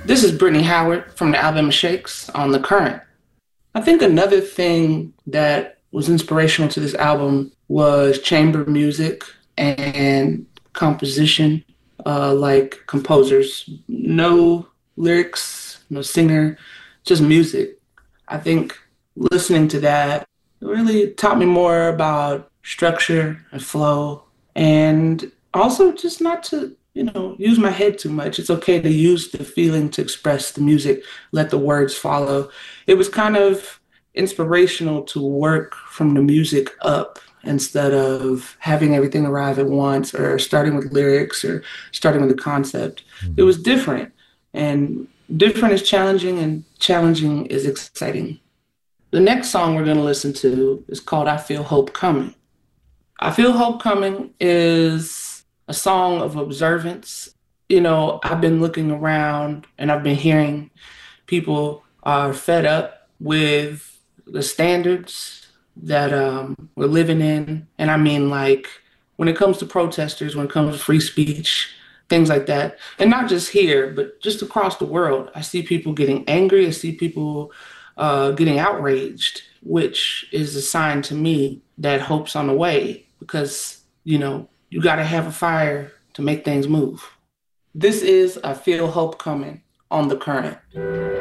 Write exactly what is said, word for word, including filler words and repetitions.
This is Brittany Howard from the Alabama Shakes on The Current. I think another thing that was inspirational to this album was chamber music and composition, uh, like composers. No lyrics, no singer, just music. I think listening to that really taught me more about structure and flow, and also just not to, you know, use my head too much. It's okay to use the feeling to express the music, let the words follow. It was kind of inspirational to work from the music up instead of having everything arrive at once or starting with lyrics or starting with the concept. It Mhm. was different, and different is challenging, and challenging is exciting. The next song we're going to listen to is called I Feel Hope Coming. I Feel Hope Coming is a song of observance. You know, I've been looking around and I've been hearing people are fed up with the standards that um, we're living in. And I mean, like, when it comes to protesters, when it comes to free speech, things like that. And not just here, but just across the world. I see people getting angry. I see people uh, getting outraged, which is a sign to me that hope's on the way because, you know, you got to have a fire to make things move. This is I Feel Hope Coming on The Current.